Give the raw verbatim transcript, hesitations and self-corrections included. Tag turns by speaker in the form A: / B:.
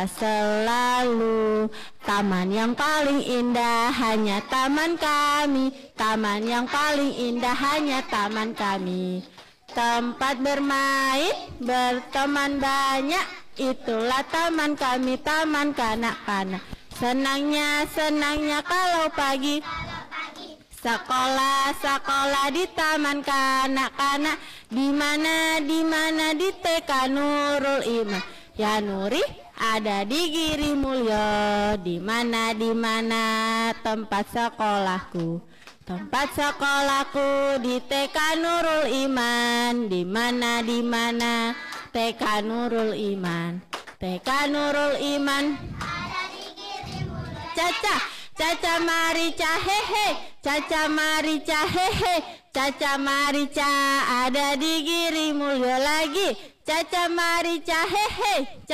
A: selalu. Taman yang paling indah hanya taman kami, taman yang paling indah hanya taman kami. Tempat bermain, berteman banyak, itulah taman kami, taman kanak-kanak. Senangnya, senangnya kalau pagi sekolah, sekolah di taman kanak-kanak. Di mana, di mana di T K Nurul Iman. Ya Nuri ada di Giri Mulyo. Di mana, di mana tempat sekolahku. Tempat sekolahku di T K Nurul Iman. Di mana, di mana T K Nurul Iman. T K Nurul Iman
B: ada di Giri Mulyo.
A: Caca, Caca Marica hehe, Caca Marica hehe, Caca Marica ada di Giri Mulyo lagi. Caca Marica hehe.